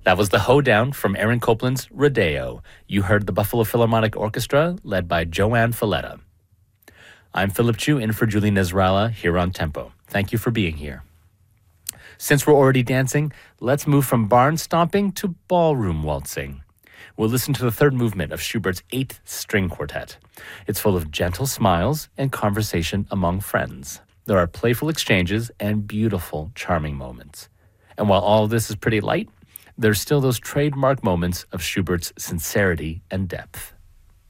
That was the Hoedown from Aaron Copland's Rodeo. You heard the Buffalo Philharmonic Orchestra, led by Joanne Falletta. I'm Philip Chu, in for Julie Nezrala, here on Tempo. Thank you for being here. Since we're already dancing, let's move from barn stomping to ballroom waltzing. We'll listen to the third movement of Schubert's 8th String Quartet. It's full of gentle smiles and conversation among friends. There are playful exchanges and beautiful, charming moments. And while all of this is pretty light, there's still those trademark moments of Schubert's sincerity and depth.